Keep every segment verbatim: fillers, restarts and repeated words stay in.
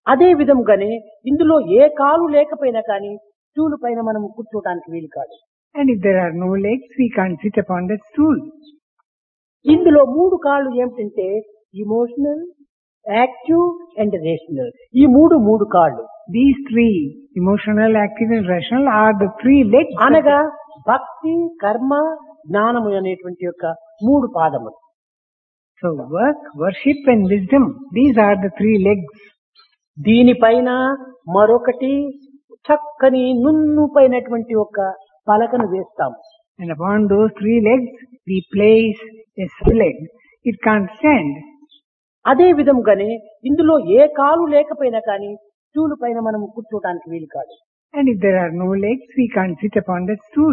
అదే విధంగానే ఇందులో ఏ కాలు లేకపోయినా కానీ స్టూలు పైన మనం కూర్చోటానికి వీలు కాదు. And if there are no legs, we can't sit upon that stool. ఇందులో మూడు కాళ్ళు ఏమిటంటే ఇమోషనల్, యాక్టివ్ అండ్ రేషనల్. ఈ మూడు మూడు కాళ్ళు. These three, emotional, active and rational, are the three legs. అనగా భక్తి, కర్మ, జ్ఞానము అనేటువంటి యొక్క మూడు పాదములు. So work, worship and wisdom, these are the three legs. దీనిపైన మరొకటి చక్కని నున్ను పైనటువంటి ఒక పలకను వేస్తాం. And upon those three legs, we place a leg. It can't stand. అదే విధంగానే ఇందులో ఏ కాలు లేకపోయినా కానీ స్టూలు పైన మనం కూర్చోటానికి వీలు కాదు. And if there are no legs, we can't sit upon that stool.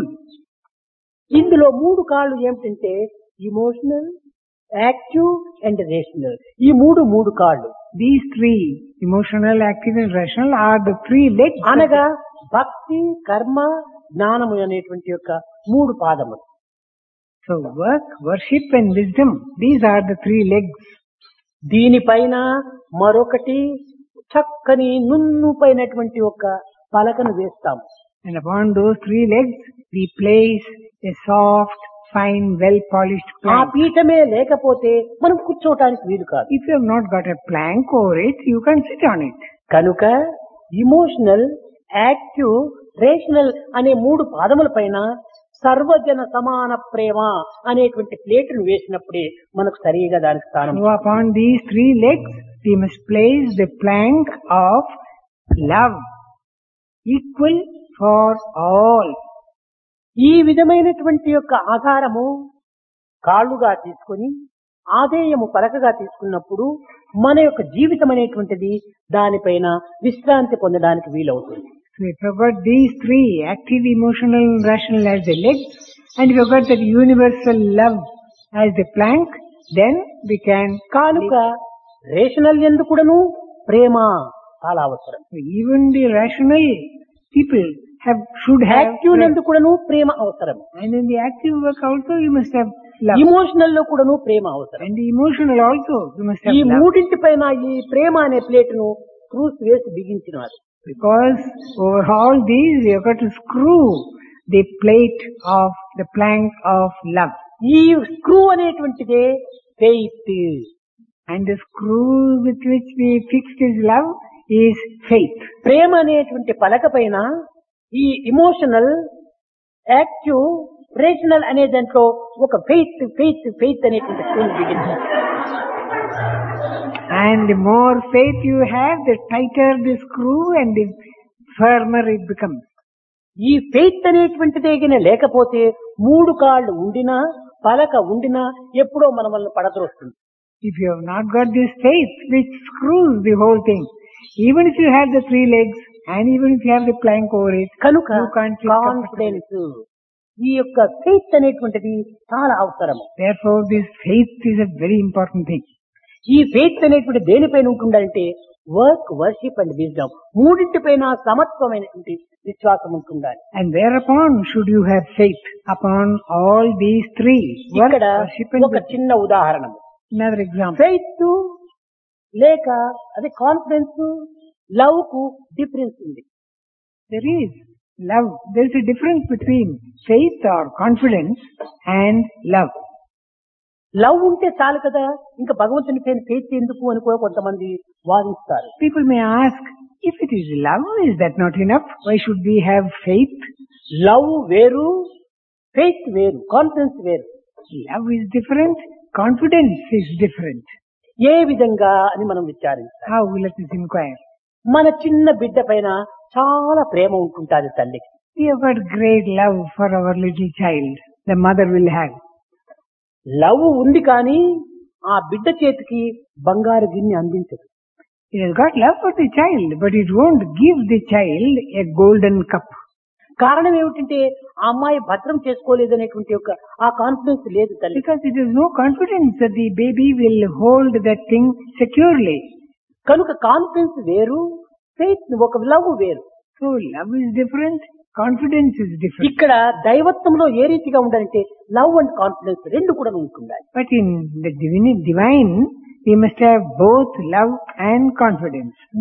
ఇందులో మూడు కాళ్ళు ఏమిటంటే ఇమోషనల్, యాక్టివ్ అండ్ రేషనల్. ఈ మూడు మూడు కాళ్ళు. These three, emotional, active and rational, are the three legs. అనగా భక్తి, కర్మ, జ్ఞానము అనేటువంటి యొక్క మూడు పాదములు. So work, worship and wisdom, these are the three legs. దీనిపైన మరొకటి చక్కని నున్ను పైనటువంటి ఒక పలకను వేస్తాం. And upon those three legs, we place a soft, fine, well-polished ఆ plank. పీఠమే లేకపోతే మనం కూర్చోటానికి వీలు కాదు. If you have not got a plank over it, you can sit on it. కనుక ఇమోషనల్, యాక్టివ్, రేషనల్ అనే మూడు పాదముల పైన సర్వజన సమాన ప్రేమ అనేటువంటి ప్లేటును వేసినప్పుడే మనకు సరిగా దానికి స్థానం. So upon these three legs, we must place the plank of love, equal for all. ఈ విధమైనటువంటి యొక్క ఆధారము కాళ్ళుగా తీసుకొని ఆదేయము పలకగా తీసుకున్నప్పుడు మన యొక్క జీవితం అనేటువంటిది దానిపైన విశ్రాంతి పొందడానికి వీలవుతుంది. So if you have got these three, active, emotional and rational as the legs, and if you have got that universal love as the plank, then we can. కానుక రేషనల్ ఎందుకుడను ప్రేమ చాలా అవసరం. So even the rational people have should have. Active ఎందుకుడను ప్రేమ అవసరం. And in the active work also you must have love. Emotional లో కూడాను ప్రేమ అవసరం. And the emotional also you must have ఈ love. మూడింటి పైన ఈ ప్రేమ అనే ప్లేటును క్రూస్ వేసి బిగించినారు. Because over all these you have got to screw the plate of the plank of love. ఈ screw అనేటువంటిదే faith. And the screw with which we fixed his love is faith. ప్రేమ అనేటువంటి పలక పైన ఈ ఇమోషనల్, యాక్టివ్, రేషనల్ అనే దాంట్లో ఒక faith faith faith అనేటువంటి screw బిగించారు. And the more faith you have, the tighter the screw and the firmer it becomes. ఈ faith అనేటువంటిదే గిన లేకపోతే మూడు కాళ్ళు ఉండినా పలక ఉండినా ఎప్పుడో మన వల్ల పడద్రోస్తుంది. If you have not got this faith which screws the whole thing, even if you have the three legs and even if you have the plank over it, కనుక you can't sit comfortably. Confidence ఈ యొక్క faith అనేటువంటిది చాలా అవసరం. Therefore this faith is a very important thing. ఈ faith అనేటువంటి దేనిపైన ఉంటుందంటే వర్క్, వర్షిప్ అండ్ విజ్డమ్ మూడింటిపైన సమత్వమైనటువంటి విశ్వాసం ఉంటుండాలి. And thereupon should you have faith upon all these three. Work, ఇక్కడ worship and ఒక wisdom. చిన్న ఉదాహరణ. Another example. ఫెయిత్ లేక అదే కాన్ఫిడెన్స్, లవ్ కు డిఫరెన్స్ ఉంది. There is love. There is a difference between faith or confidence and love. Love ఉంటే చాలు కదా ఇంకా భగవంతుని పైన ఫెయిత్ ఎందుకు అని కూడా కొంతమంది వాదిస్తారు. People may ask, if it is love, is that not enough? Why should we have faith? Love వేరు, ఫెయిత్ వేరు, కాన్ఫిడెన్స్ వేరు. Love is different, confidence is different. ఏ విధంగా అని మనం విచారించాలి. How? Let us inquire. మన చిన్న బిడ్డ పైన చాలా ప్రేమ ఉంటుంటాది తల్లికి. We have got great love for our little child. The mother will have. Love ఉంది కానీ ఆ బిడ్డ చేతికి బంగారు గిన్నె అందించదు. It has got love for the child, but it won't give the child a golden cup. కారణం ఏమిటంటే ఆ అమ్మాయి భద్రం చేసుకోలేదనేటువంటి ఒక ఆ కాన్ఫిడెన్స్ లేదు తల్లి. Because it is no confidence that the baby will hold that thing securely. కనుక కాన్ఫిడెన్స్ వేరు, ఫెయిత్ ఒక లవ్ వేరు. So love is different, confidence is different. ఇక్కడ దైవత్వంలో ఏ రీతిగా ఉండాలంటే లవ్ అండ్ కాన్ఫిడెన్స్ రెండు కూడా ఉంటుండాలి. But in the divine, divine, we must have both love and confidence.